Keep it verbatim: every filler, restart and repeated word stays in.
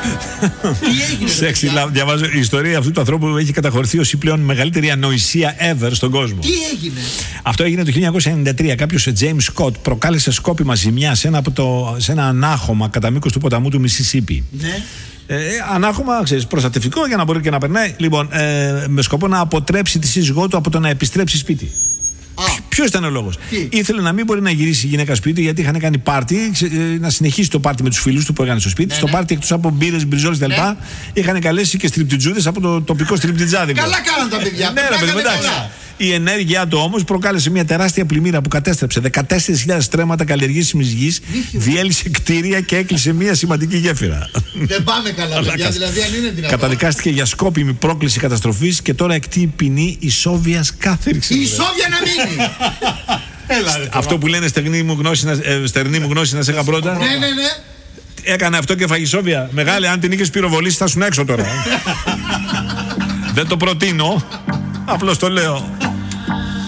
Τι έγινε? Sexy love. Διαβάζω η ιστορία αυτού του ανθρώπου που έχει καταχωρηθεί ως η πλέον μεγαλύτερη ανοησία ever στον κόσμο. Τι έγινε? Αυτό έγινε το χίλια εννιακόσια ενενήντα τρία. Κάποιος James Scott προκάλεσε σκόπιμα ζημιά σε ένα, από το, σε ένα ανάχωμα κατά μήκος του ποταμού του Μισισίπι. Ναι. Ε, ανάχωμα, ξέρεις, προστατευτικό για να μπορεί και να περνάει. Λοιπόν, ε, με σκοπό να αποτρέψει τη σύζυγό του από το να επιστρέψει σπίτι. Ποιος ήταν ο λόγος? Ήθελε να μην μπορεί να γυρίσει η γυναίκα σπίτι γιατί είχαν κάνει πάρτι, να συνεχίσει το πάρτι με τους φίλους του που έκανε στο σπίτι. Ναι, στο ναι. πάρτι εκτός από μπύρες, μπριζόλες κτλ. Ναι. Είχαν καλέσει και στριπτιτζούδες από το τοπικό στριπτιτζάδικο. Καλά κάναν τα παιδιά. Ναι, ρε παιδί, εντάξει. Η ενέργειά του όμως προκάλεσε μια τεράστια πλημμύρα που κατέστρεψε δεκατέσσερις χιλιάδες στρέμματα καλλιεργήσιμης γης, διέλυσε κτίρια και έκλεισε μια σημαντική γέφυρα. Δεν πάμε καλά, παιδιά, δηλαδή αν είναι δυνατόν. Καταδικάστηκε για σκόπιμη πρόκληση καταστροφής και τώρα εκτεί ποινή ισόβιας κάθριξης. Η ισόβια να μείνει! Έλα, ρε, αυτό που λένε στερνή μου γνώση, ε, στερνή μου γνώση να σε είχα πρώτα. Ναι, ναι, ναι. Έκανε αυτό και φαγισόβια. Μεγάλη, αν την είχες πυροβολήσει θα σου έξω τώρα. Δεν το προτείνω. Απλώς το λέω.